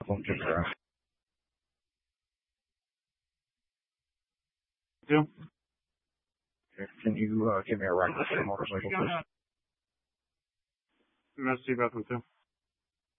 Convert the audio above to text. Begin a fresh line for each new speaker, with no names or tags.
Photograph.
Yeah.
Okay, can you give me a record for the motorcycle, please?
I'm going to see about them too.